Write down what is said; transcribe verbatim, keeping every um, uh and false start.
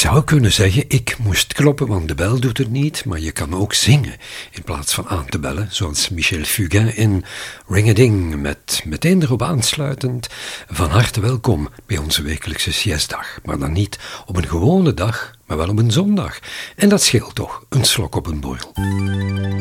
zou kunnen zeggen, ik moest kloppen, want de bel doet het niet, maar je kan ook zingen in plaats van aan te bellen, zoals Michel Fugain in Ring-a-Ding, met meteen erop aansluitend van harte welkom bij onze wekelijkse siestdag, maar dan niet op een gewone dag, maar wel op een zondag. En dat scheelt toch, een slok op een borrel.